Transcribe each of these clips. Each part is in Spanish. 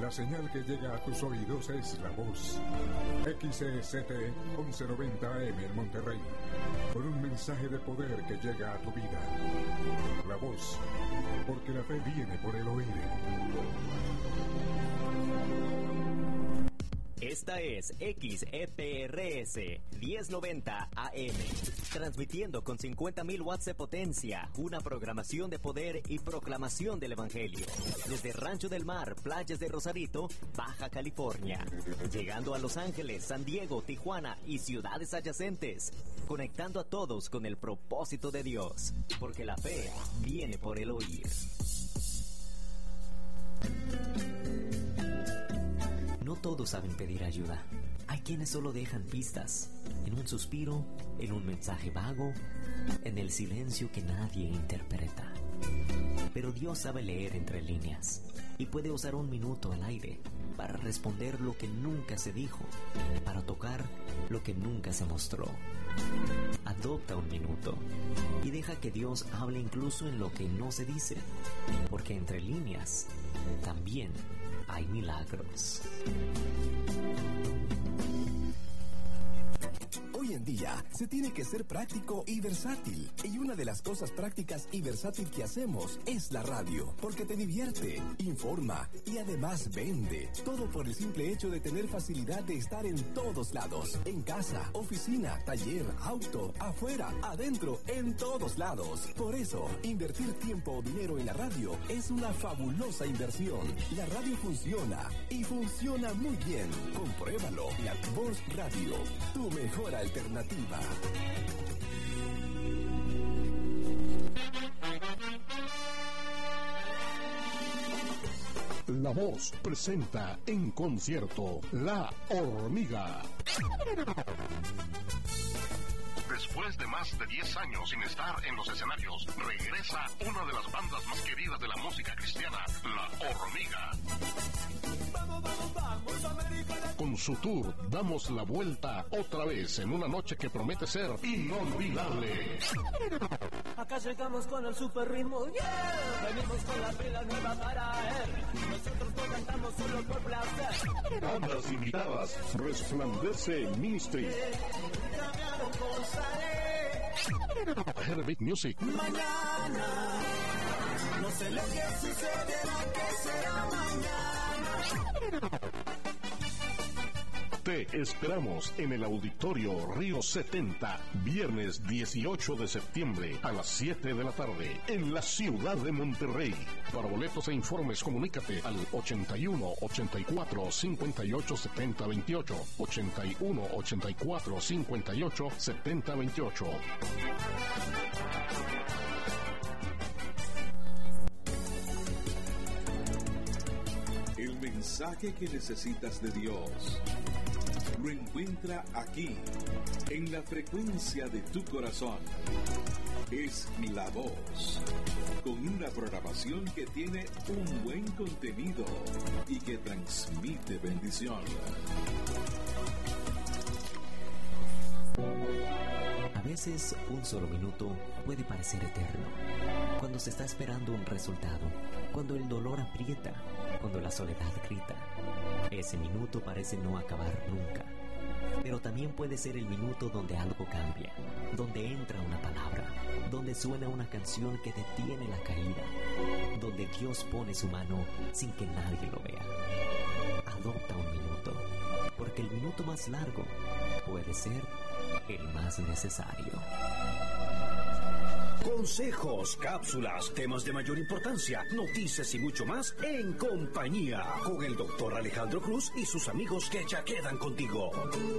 La señal que llega a tus oídos es La Voz. XCST 1190 AM en Monterrey. Con un mensaje de poder que llega a tu vida. La Voz, porque la fe viene por el oír. Esta es XEPRS 1090 AM, transmitiendo con 50.000 watts de potencia, una programación de poder y proclamación del Evangelio, desde Rancho del Mar, playas de Rosarito, Baja California, llegando a Los Ángeles, San Diego, Tijuana y ciudades adyacentes, conectando a todos con el propósito de Dios, porque la fe viene por el oír. No todos saben pedir ayuda. Hay quienes solo dejan pistas, en un suspiro, en un mensaje vago, en el silencio que nadie interpreta. Pero Dios sabe leer entre líneas y puede usar un minuto al aire para responder lo que nunca se dijo, para tocar lo que nunca se mostró. Adopta un minuto y deja que Dios hable incluso en lo que no se dice, porque entre líneas también hay milagros. Hoy en día se tiene que ser práctico y versátil. Y una de las cosas prácticas y versátil que hacemos es la radio, porque te divierte, informa y además vende. Todo por el simple hecho de tener facilidad de estar en todos lados. En casa, oficina, taller, auto, afuera, adentro, en todos lados. Por eso, invertir tiempo o dinero en la radio es una fabulosa inversión. La radio funciona y funciona muy bien. Compruébalo. La Voz Radio, tu mejor alternativa. La Voz presenta en concierto La Hormiga. Después de más de 10 años sin estar en los escenarios, regresa una de las bandas más queridas de la música cristiana, La Hormiga. Vamos, vamos, vamos, América. Con su tour, damos la vuelta otra vez en una noche que promete ser inolvidable. Acá llegamos con el super ritmo, yeah. Venimos con la pila nueva para él. Nosotros no cantamos solo por placer. Bandas invitadas, Resplandece Ministry, Cambiaron por Herbig Music, mañana. No sé lo que sucederá, que será mañana. Te esperamos en el Auditorio Río 70, viernes 18 de septiembre a las 7 de la tarde, en la ciudad de Monterrey. Para boletos e informes, comunícate al 81 84 58 70 28, 81 84 58 70 28. El mensaje que necesitas de Dios lo encuentra aquí, en la frecuencia de tu corazón. Es La Voz, con una programación que tiene un buen contenido y que transmite bendición. A veces un solo minuto puede parecer eterno. Cuando se está esperando un resultado, cuando el dolor aprieta, cuando la soledad grita, ese minuto parece no acabar nunca. Pero también puede ser el minuto donde algo cambia, donde entra una palabra, donde suena una canción que detiene la caída, donde Dios pone su mano sin que nadie lo vea. Adopta un minuto, porque el minuto más largo puede ser el más necesario. Consejos, cápsulas, temas de mayor importancia, noticias y mucho más en compañía con el Dr. Alejandro Cruz y sus amigos que ya quedan contigo.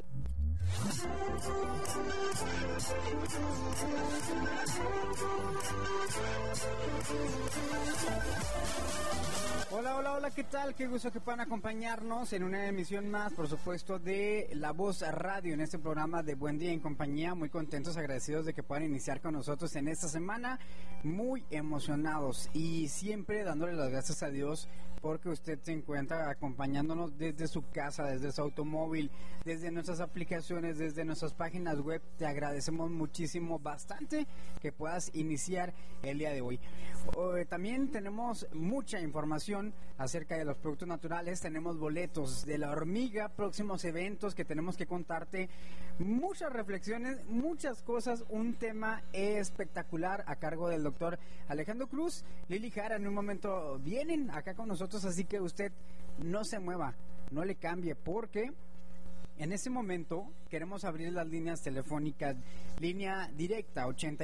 Hola, hola, hola, ¿qué tal? Qué gusto que puedan acompañarnos en una emisión más, por supuesto, de La Voz Radio, en este programa de Buen Día en Compañía. Muy contentos, agradecidos de que puedan iniciar con nosotros en esta semana, muy emocionados y siempre dándole las gracias a Dios porque usted se encuentra acompañándonos desde su casa, desde su automóvil, desde nuestras aplicaciones, desde nuestras páginas web. Te agradecemos muchísimo, bastante, que puedas iniciar el día de hoy. También tenemos mucha información acerca de los productos naturales. Tenemos boletos de La Hormiga, próximos eventos que tenemos que contarte, muchas reflexiones, muchas cosas, un tema espectacular a cargo del doctor Alejandro Cruz. Lili Jara en un momento vienen acá con nosotros, así que usted no se mueva, no le cambie, porque en ese momento queremos abrir las líneas telefónicas, línea directa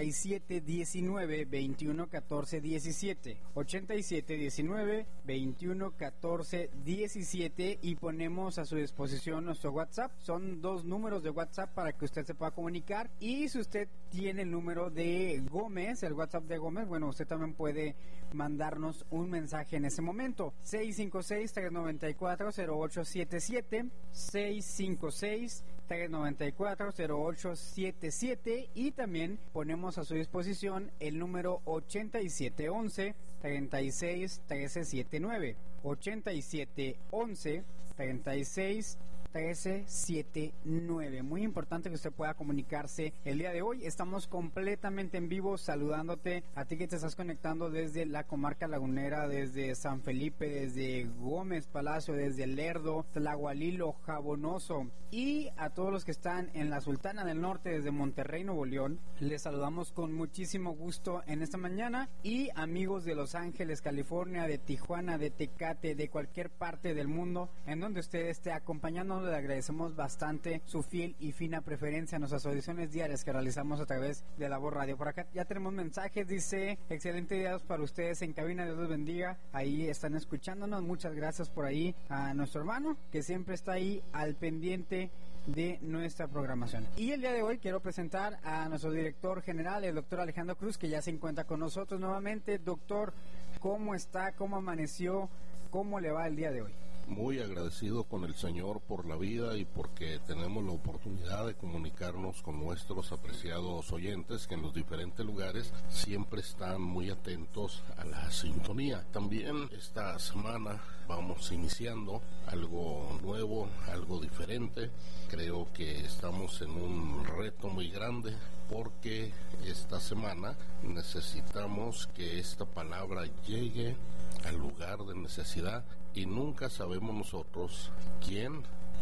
8719-2114-17, 8719-2114-17, y ponemos a su disposición nuestro WhatsApp. Son 2 números de WhatsApp para que usted se pueda comunicar, y si usted tiene el número de Gómez, el WhatsApp de Gómez, bueno, usted también puede mandarnos un mensaje en ese momento. 656-394-0877, 656-394-0877, y también ponemos a su disposición el número 8711-361379, 8711-361379. Muy importante que usted pueda comunicarse el día de hoy. Estamos completamente en vivo saludándote a ti que te estás conectando desde la comarca lagunera, desde San Felipe, desde Gómez Palacio, desde Lerdo, Tlahualilo, Jabonoso, y a todos los que están en la Sultana del Norte, desde Monterrey, Nuevo León. Les saludamos con muchísimo gusto en esta mañana, y amigos de Los Ángeles, California, de Tijuana, de Tecate, de cualquier parte del mundo en donde usted esté acompañándonos, le agradecemos bastante su fiel y fina preferencia en nuestras audiciones diarias que realizamos a través de La Voz Radio. Por acá ya tenemos mensajes, dice: excelente día para ustedes en cabina, Dios los bendiga. Ahí están escuchándonos, muchas gracias por ahí a nuestro hermano que siempre está ahí al pendiente de nuestra programación. Y el día de hoy quiero presentar a nuestro director general, el doctor Alejandro Cruz, que ya se encuentra con nosotros nuevamente. Doctor, ¿cómo está? ¿Cómo amaneció? ¿Cómo le va el día de hoy? Muy agradecido con el Señor por la vida y porque tenemos la oportunidad de comunicarnos con nuestros apreciados oyentes que en los diferentes lugares siempre están muy atentos a la sintonía. También esta semana vamos iniciando algo nuevo, algo diferente. Creo que estamos en un reto muy grande porque esta semana necesitamos que esta palabra llegue al lugar de necesidad, y nunca sabemos nosotros quién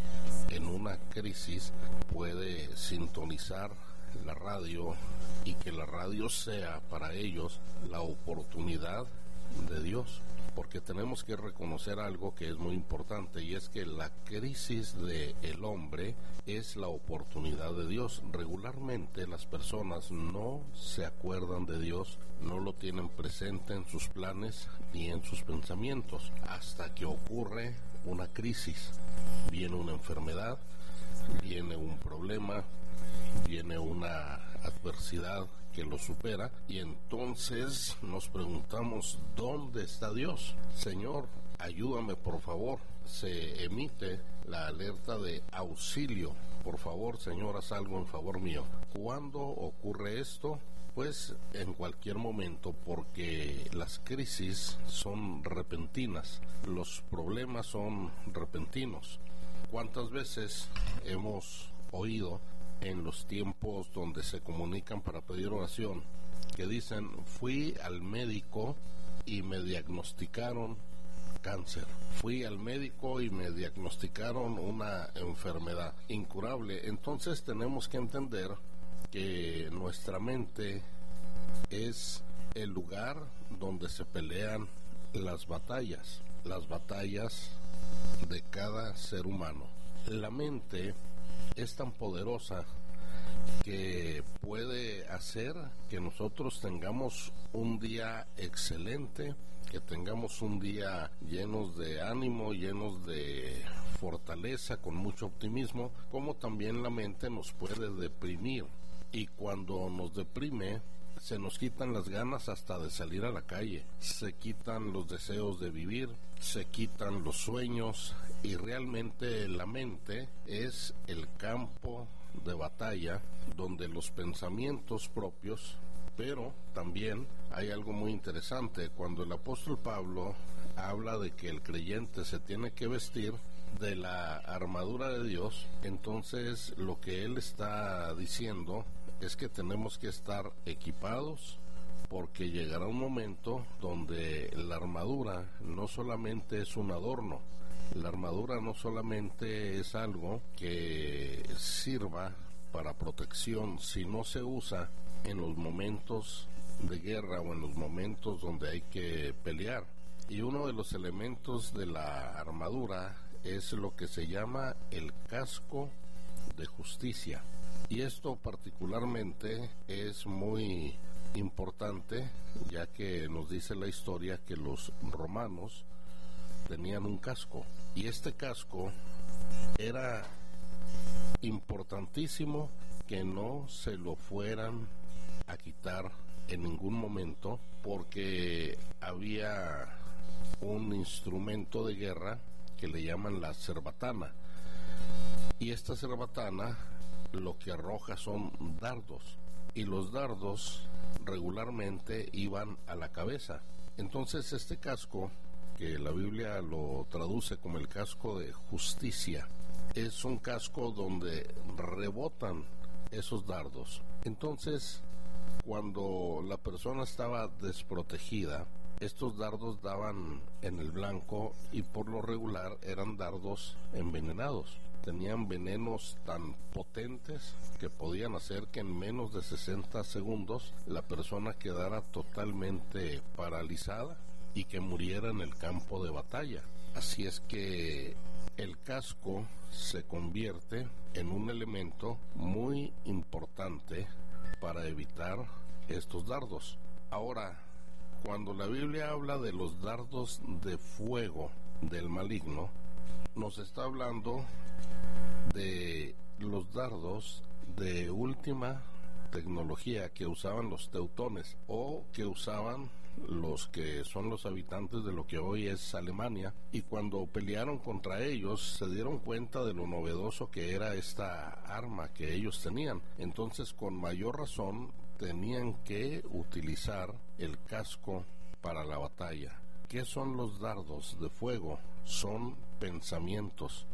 en una crisis puede sintonizar la radio y que la radio sea para ellos la oportunidad de Dios, porque tenemos que reconocer algo que es muy importante, y es que la crisis del hombre es la oportunidad de Dios. Regularmente las personas no se acuerdan de Dios, no lo tienen presente en sus planes ni en sus pensamientos, hasta que ocurre una crisis, viene una enfermedad, viene un problema, viene una adversidad que lo supera, y entonces nos preguntamos: ¿dónde está Dios? Señor, ayúdame por favor. Se emite la alerta de auxilio. Por favor, Señor, haz algo en favor mío. ¿Cuándo ocurre esto? Pues en cualquier momento, porque las crisis son repentinas, los problemas son repentinos. ¿Cuántas veces hemos oído en los tiempos donde se comunican para pedir oración que dicen: fui al médico y me diagnosticaron cáncer, fui al médico y me diagnosticaron una enfermedad incurable? Entonces tenemos que entender que nuestra mente es el lugar donde se pelean las batallas de cada ser humano. La mente es tan poderosa que puede hacer que nosotros tengamos un día excelente, que tengamos un día llenos de ánimo, llenos de fortaleza, con mucho optimismo, como también la mente nos puede deprimir, y cuando nos deprime se nos quitan las ganas hasta de salir a la calle, se quitan los deseos de vivir, se quitan los sueños, y realmente la mente es el campo de batalla donde los pensamientos propios. Pero también hay algo muy interesante: cuando el apóstol Pablo habla de que el creyente se tiene que vestir de la armadura de Dios, entonces lo que él está diciendo es que tenemos que estar equipados porque llegará un momento donde la armadura no solamente es un adorno, la armadura no solamente es algo que sirva para protección, si no se usa en los momentos de guerra o en los momentos donde hay que pelear. Y uno de los elementos de la armadura es lo que se llama el casco de justicia. Y esto particularmente es muy importante, ya que nos dice la historia que los romanos tenían un casco, y este casco era importantísimo que no se lo fueran a quitar en ningún momento, porque había un instrumento de guerra que le llaman la cerbatana, y esta cerbatana lo que arroja son dardos, y los dardos regularmente iban a la cabeza. Entonces este casco, que la Biblia lo traduce como el casco de justicia, es un casco donde rebotan esos dardos. Entonces, cuando la persona estaba desprotegida, estos dardos daban en el blanco, y por lo regular eran dardos envenenados. Tenían venenos tan potentes que podían hacer que en menos de 60 segundos la persona quedara totalmente paralizada y que muriera en el campo de batalla. Así es que el casco se convierte en un elemento muy importante para evitar estos dardos. Ahora, cuando la Biblia habla de los dardos de fuego del maligno, nos está hablando de los dardos de última tecnología que usaban los teutones, o que usaban los que son los habitantes de lo que hoy es Alemania, y cuando pelearon contra ellos se dieron cuenta de lo novedoso que era esta arma que ellos tenían. Entonces, con mayor razón tenían que utilizar el casco para la batalla. ¿Qué son los dardos de fuego? Son pensamientos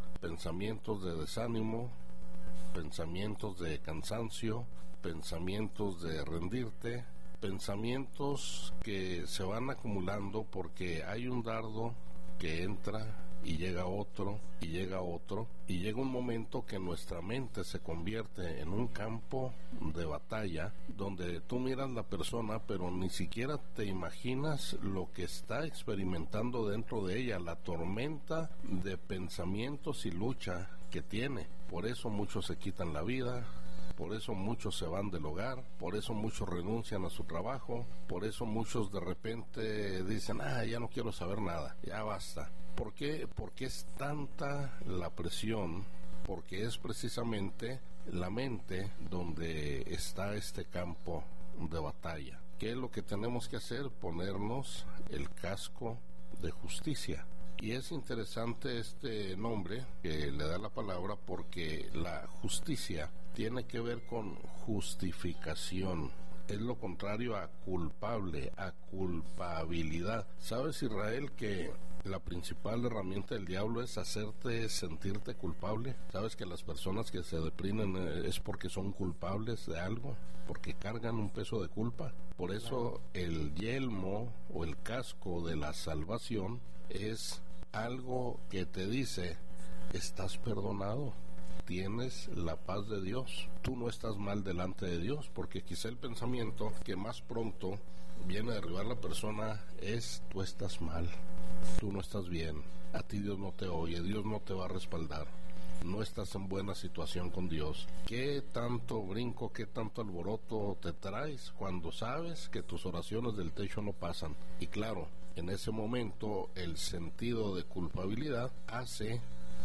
de desánimo, pensamientos de cansancio, pensamientos de rendirte, pensamientos que se van acumulando porque hay un dardo que entra y llega otro y llega otro, y llega un momento que nuestra mente se convierte en un campo de batalla donde tú miras la persona pero ni siquiera te imaginas lo que está experimentando dentro de ella, la tormenta de pensamientos y lucha que tiene. Por eso muchos se quitan la vida, por eso muchos se van del hogar, por eso muchos renuncian a su trabajo, por eso muchos de repente dicen, ya no quiero saber nada, ya basta. ¿Por qué? Porque es tanta la presión, porque es precisamente la mente donde está este campo de batalla. ¿Qué es lo que tenemos que hacer? Ponernos el casco de justicia. Y es interesante este nombre que le da la palabra, porque la justicia tiene que ver con justificación. Es lo contrario a culpable, a culpabilidad. ¿Sabes, Israel, que la principal herramienta del diablo es hacerte sentirte culpable? ¿Sabes que las personas que se deprimen es porque son culpables de algo? Porque cargan un peso de culpa. Por eso el yelmo o el casco de la salvación es algo que te dice, estás perdonado, tienes la paz de Dios, tú no estás mal delante de Dios, porque quizá el pensamiento que más pronto viene a derribar a la persona es, tú estás mal, tú no estás bien, a ti Dios no te oye, Dios no te va a respaldar, no estás en buena situación con Dios. ¿Qué tanto brinco, qué tanto alboroto te traes cuando sabes que tus oraciones del techo no pasan? Y claro, en ese momento el sentido de culpabilidad hace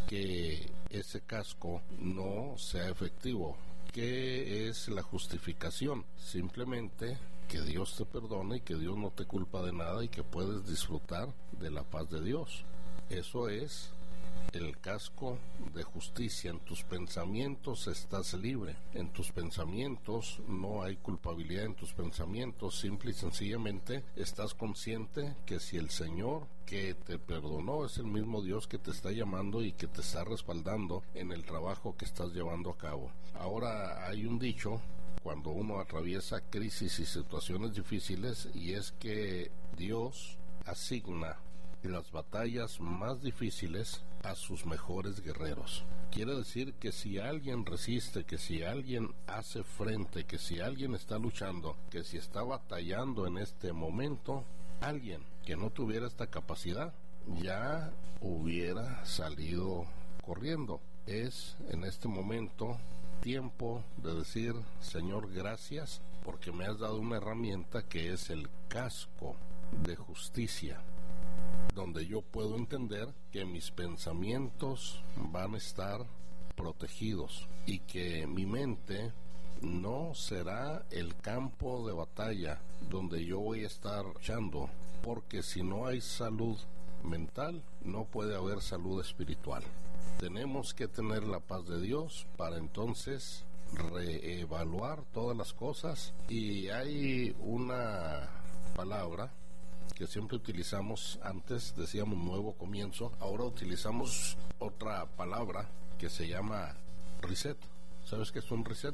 que ese casco no sea efectivo. ¿Qué es la justificación? Simplemente que Dios te perdone y que Dios no te culpa de nada y que puedes disfrutar de la paz de Dios. Eso es el casco de justicia. En tus pensamientos estás libre, en tus pensamientos no hay culpabilidad, en tus pensamientos simple y sencillamente estás consciente que si el Señor que te perdonó es el mismo Dios que te está llamando y que te está respaldando en el trabajo que estás llevando a cabo. Ahora hay un dicho, cuando uno atraviesa crisis y situaciones difíciles, y es que Dios asigna las batallas más difíciles a sus mejores guerreros. Quiere decir que si alguien resiste, que si alguien hace frente, que si alguien está luchando, que si está batallando en este momento, alguien que no tuviera esta capacidad ya hubiera salido corriendo. Es en este momento tiempo de decir: Señor, gracias, porque me has dado una herramienta que es el casco de justicia, donde yo puedo entender que mis pensamientos van a estar protegidos y que mi mente no será el campo de batalla donde yo voy a estar luchando, porque si no hay salud mental, no puede haber salud espiritual. Tenemos que tener la paz de Dios para entonces reevaluar todas las cosas. Y hay una palabra que siempre utilizamos, antes decíamos nuevo comienzo, ahora utilizamos otra palabra que se llama reset. ¿Sabes qué es un reset?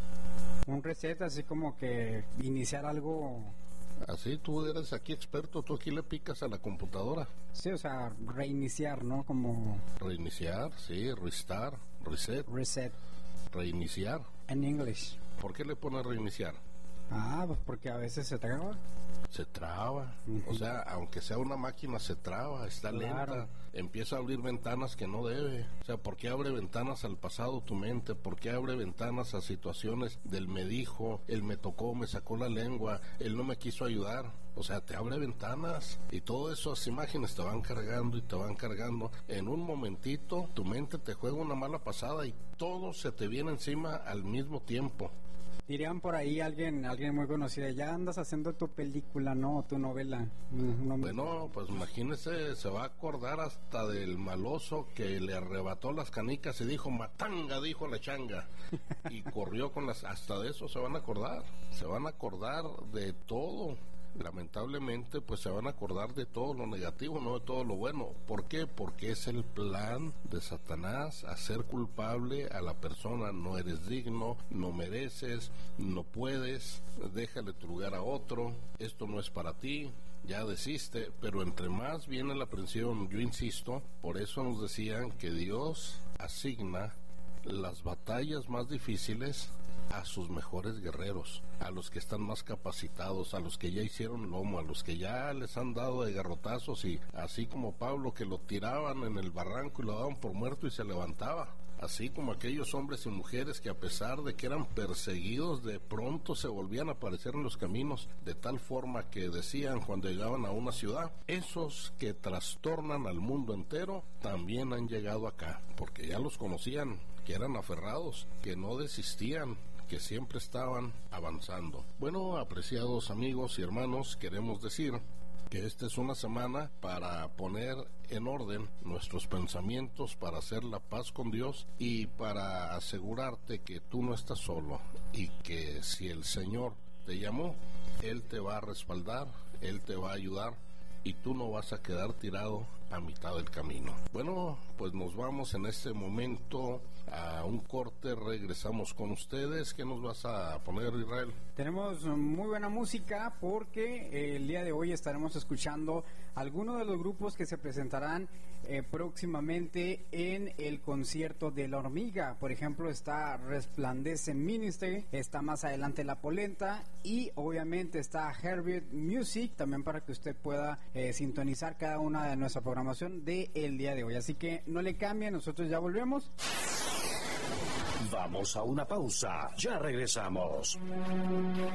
Un reset, así como que iniciar algo. Así, tú eres aquí experto, tú aquí le picas a la computadora. Sí, o sea, reiniciar, ¿no? Como... Reiniciar, sí, restart, reset. Reset. Reiniciar. En inglés. ¿Por qué le pones reiniciar? Pues porque a veces se traba. Se traba, o sea, aunque sea una máquina se traba, está lenta, empieza a abrir ventanas que no debe. O sea, ¿por qué abre ventanas al pasado tu mente? ¿Por qué abre ventanas a situaciones del me dijo, él me tocó, me sacó la lengua, él no me quiso ayudar? O sea, te abre ventanas y todas esas imágenes te van cargando y te van cargando. En un momentito tu mente te juega una mala pasada y todo se te viene encima al mismo tiempo. Dirían por ahí alguien muy conocido: ya andas haciendo tu película, ¿no? Tu novela. Bueno, pues imagínese, se va a acordar hasta del maloso que le arrebató las canicas y dijo: matanga, dijo la changa. Y corrió con las... Hasta de eso se van a acordar. Se van a acordar de todo. Lamentablemente, pues se van a acordar de todo lo negativo, no de todo lo bueno. ¿Por qué? Porque es el plan de Satanás hacer culpable a la persona. No eres digno, no mereces, no puedes, déjale tu lugar a otro, esto no es para ti, ya desiste. Pero entre más viene la presión, yo insisto, por eso nos decían que Dios asigna las batallas más difíciles a sus mejores guerreros, a los que están más capacitados, a los que ya hicieron lomo, a los que ya les han dado de garrotazos, y así como Pablo, que lo tiraban en el barranco y lo daban por muerto y se levantaba, así como aquellos hombres y mujeres que a pesar de que eran perseguidos, de pronto se volvían a aparecer en los caminos, de tal forma que decían cuando llegaban a una ciudad: esos que trastornan al mundo entero también han llegado acá, porque ya los conocían, que eran aferrados, que no desistían, que siempre estaban avanzando. Bueno, apreciados amigos y hermanos, queremos decir que esta es una semana para poner en orden nuestros pensamientos, para hacer la paz con Dios y para asegurarte que tú no estás solo, y que si el Señor te llamó, Él te va a respaldar, Él te va a ayudar y tú no vas a quedar tirado a mitad del camino. Bueno, pues nos vamos en este momento a un corte, regresamos con ustedes. ¿Qué nos vas a poner, Israel? Tenemos muy buena música porque el día de hoy estaremos escuchando algunos de los grupos que se presentarán próximamente en el concierto de La Hormiga. Por ejemplo, está Resplandece Ministry, está más adelante La Polenta y obviamente está Herbert Music, también para que usted pueda sintonizar cada una de nuestra programación del día de hoy. Así que no le cambien, nosotros ya volvemos. Vamos a una pausa, ya regresamos.